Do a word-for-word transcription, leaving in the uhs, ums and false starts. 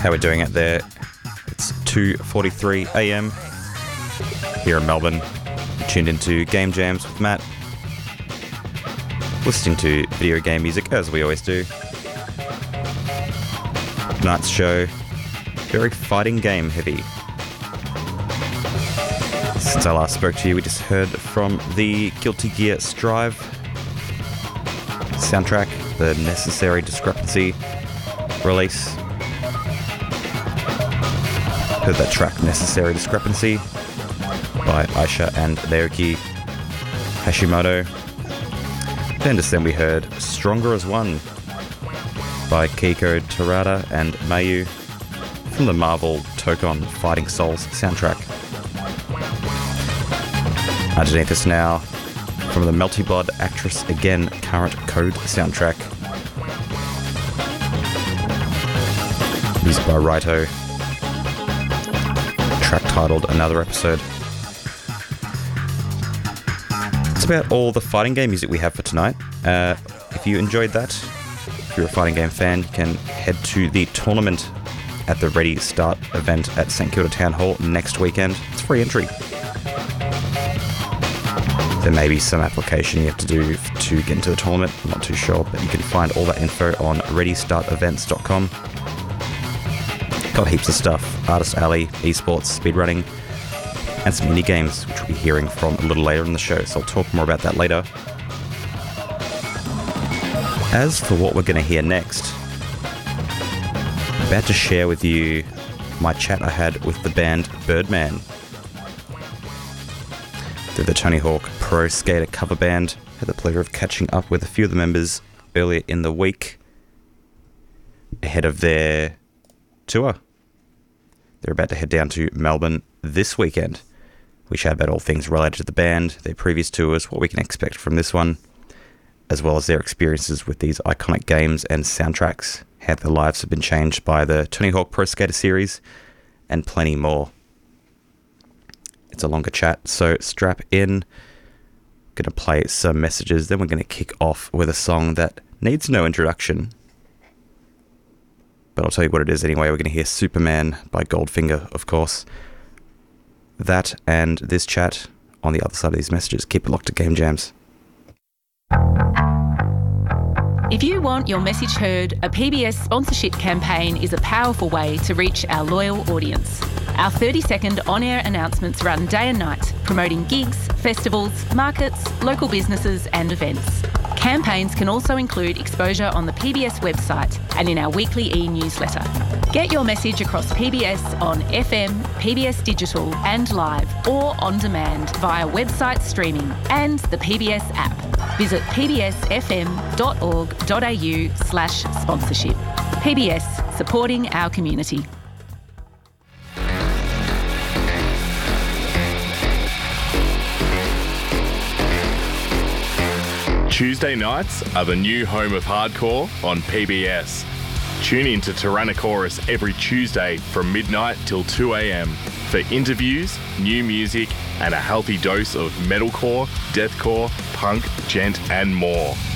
How we're doing it there. It's two forty-three a.m. here in Melbourne. You're tuned into Game Jams with Matt. Listening to video game music as we always do. Tonight's show, very fighting game heavy. Since I last spoke to you, we just heard from the Guilty Gear Strive soundtrack, the Necessary Discrepancy release. Heard that track, Necessary Discrepancy, by Aisha and Naoki Hashimoto. Then just then we heard Stronger as One by Keiko Terada and Mayu from the Marvel Tokon Fighting Souls soundtrack. Underneath us now, from the Melty Blood Actress Again Current Code soundtrack. Music by Raito. Track titled Another Episode. That's about all the fighting game music we have for tonight. Uh, if you enjoyed that, if you're a fighting game fan, you can head to the tournament at the Ready Start event at St Kilda Town Hall next weekend. It's free entry. There may be some application you have to do to get into the tournament. I'm not too sure, but you can find all that info on ready start events dot com. Got heaps of stuff. Artist Alley, esports, speedrunning, and some indie games, which we'll be hearing from a little later in the show, so I'll talk more about that later. As for what we're going to hear next, I'm about to share with you my chat I had with the band Birdman. They're the Tony Hawk Pro Skater cover band. Had the pleasure of catching up with a few of the members earlier in the week ahead of their tour. They're about to head down to Melbourne this weekend. We chat about all things related to the band, their previous tours, what we can expect from this one, as well as their experiences with these iconic games and soundtracks, how their lives have been changed by the Tony Hawk Pro Skater series, and plenty more. It's a longer chat, so strap in. Going to play some messages, then we're going to kick off with a song that needs no introduction. But I'll tell you what it is anyway. We're going to hear Superman by Goldfinger, of course. That and this chat on the other side of these messages. Keep it locked to Game Jams. If you want your message heard, a P B S sponsorship campaign is a powerful way to reach our loyal audience. Our thirty-second on-air announcements run day and night, promoting gigs, festivals, markets, local businesses and events. Campaigns can also include exposure on the P B S website and in our weekly e-newsletter. Get your message across P B S on F M, P B S Digital and live, or on demand via website streaming and the P B S app. Visit pbsfm.org.au slash sponsorship. P B S, supporting our community. Tuesday nights are the new home of hardcore on P B S. Tune in to Tyrannosaurus every Tuesday from midnight till two a.m. for interviews, new music, and a healthy dose of metalcore, deathcore, punk, gent, and more.